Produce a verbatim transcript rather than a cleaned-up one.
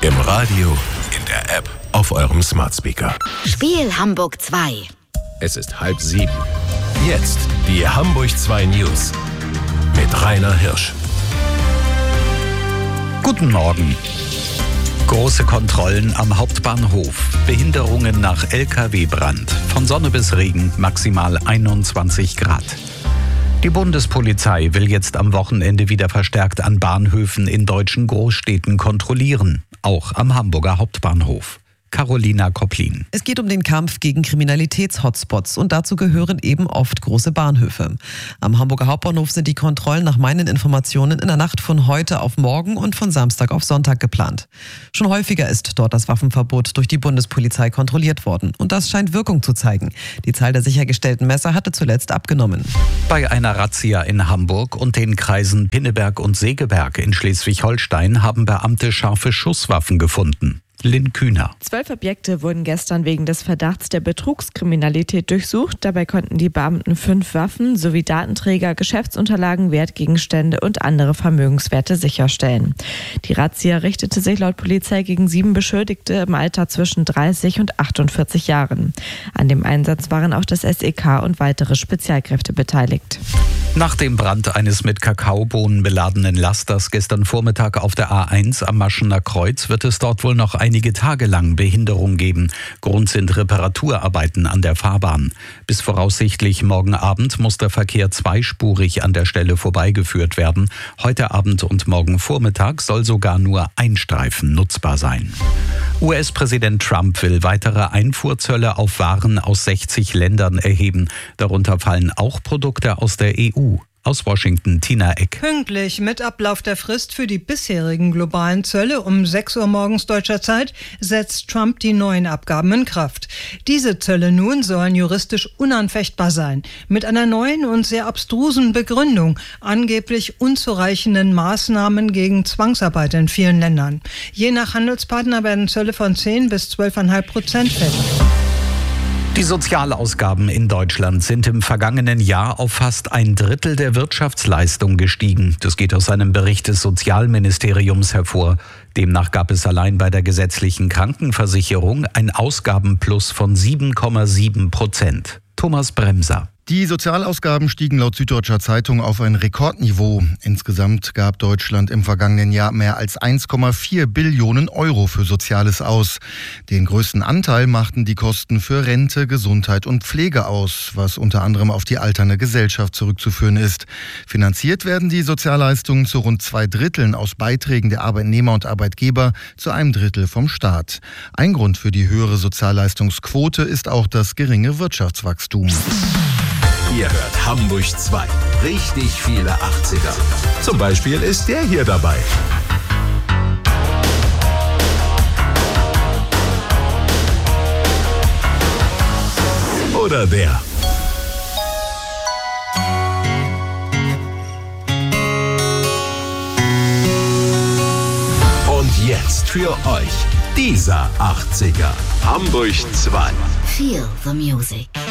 Im Radio, in der App, auf eurem Smart Speaker. Spiel Hamburg zwei. Es ist halb sieben. Jetzt die Hamburg zwei News mit Rainer Hirsch. Guten Morgen. Große Kontrollen am Hauptbahnhof. Behinderungen nach L K W-Brand. Von Sonne bis Regen maximal einundzwanzig Grad. Die Bundespolizei will jetzt am Wochenende wieder verstärkt an Bahnhöfen in deutschen Großstädten kontrollieren. Auch am Hamburger Hauptbahnhof. Carolina Koplin. Es geht um den Kampf gegen Kriminalitäts-Hotspots und dazu gehören eben oft große Bahnhöfe. Am Hamburger Hauptbahnhof sind die Kontrollen nach meinen Informationen in der Nacht von heute auf morgen und von Samstag auf Sonntag geplant. Schon häufiger ist dort das Waffenverbot durch die Bundespolizei kontrolliert worden und das scheint Wirkung zu zeigen. Die Zahl der sichergestellten Messer hatte zuletzt abgenommen. Bei einer Razzia in Hamburg und den Kreisen Pinneberg und Segeberg in Schleswig-Holstein haben Beamte scharfe Schusswaffen gefunden. Lynn Kühner. Zwölf Objekte wurden gestern wegen des Verdachts der Betrugskriminalität durchsucht. Dabei konnten die Beamten fünf Waffen sowie Datenträger, Geschäftsunterlagen, Wertgegenstände und andere Vermögenswerte sicherstellen. Die Razzia richtete sich laut Polizei gegen sieben Beschuldigte im Alter zwischen dreißig und achtundvierzig Jahren. An dem Einsatz waren auch das S E K und weitere Spezialkräfte beteiligt. Nach dem Brand eines mit Kakaobohnen beladenen Lasters gestern Vormittag auf der A eins am Maschener Kreuz wird es dort wohl noch einige Tage lang Behinderung geben. Grund sind Reparaturarbeiten an der Fahrbahn. Bis voraussichtlich morgen Abend muss der Verkehr zweispurig an der Stelle vorbeigeführt werden. Heute Abend und morgen Vormittag soll sogar nur ein Streifen nutzbar sein. U S-Präsident Trump will weitere Einfuhrzölle auf Waren aus sechzig Ländern erheben. Darunter fallen auch Produkte aus der E U. Aus Washington, Tina Eck. Pünktlich mit Ablauf der Frist für die bisherigen globalen Zölle um sechs Uhr morgens deutscher Zeit setzt Trump die neuen Abgaben in Kraft. Diese Zölle nun sollen juristisch unanfechtbar sein. Mit einer neuen und sehr abstrusen Begründung, angeblich unzureichenden Maßnahmen gegen Zwangsarbeit in vielen Ländern. Je nach Handelspartner werden Zölle von zehn bis zwölf Komma fünf Prozent fällig. Die Sozialausgaben in Deutschland sind im vergangenen Jahr auf fast ein Drittel der Wirtschaftsleistung gestiegen. Das geht aus einem Bericht des Sozialministeriums hervor. Demnach gab es allein bei der gesetzlichen Krankenversicherung ein Ausgabenplus von sieben Komma sieben Prozent. Thomas Bremser. Die Sozialausgaben stiegen laut Süddeutscher Zeitung auf ein Rekordniveau. Insgesamt gab Deutschland im vergangenen Jahr mehr als eins Komma vier Billionen Euro für Soziales aus. Den größten Anteil machten die Kosten für Rente, Gesundheit und Pflege aus, was unter anderem auf die alternde Gesellschaft zurückzuführen ist. Finanziert werden die Sozialleistungen zu rund zwei Dritteln aus Beiträgen der Arbeitnehmer und Arbeitgeber, zu einem Drittel vom Staat. Ein Grund für die höhere Sozialleistungsquote ist auch das geringe Wirtschaftswachstum. Ihr hört Hamburg zwei. Richtig viele achtziger. Zum Beispiel ist der hier dabei. Oder der. Und jetzt für euch dieser achtziger. Hamburg zwei. Feel the music.